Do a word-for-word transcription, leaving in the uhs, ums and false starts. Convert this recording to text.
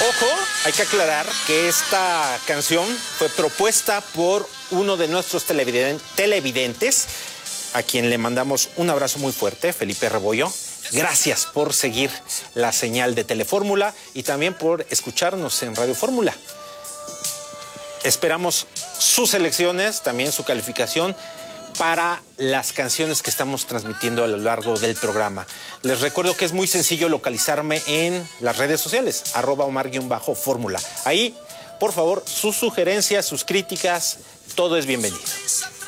Ojo, hay que aclarar que esta canción fue propuesta por uno de nuestros televidentes, televidentes a quien le mandamos un abrazo muy fuerte, Felipe Rebollo. Gracias por seguir la señal de Telefórmula y también por escucharnos en Radio Fórmula. Esperamos sus elecciones, también su calificación para las canciones que estamos transmitiendo a lo largo del programa. Les recuerdo que es muy sencillo localizarme en las redes sociales, arroba Omar-Fórmula. Ahí, por favor, sus sugerencias, sus críticas, todo es bienvenido.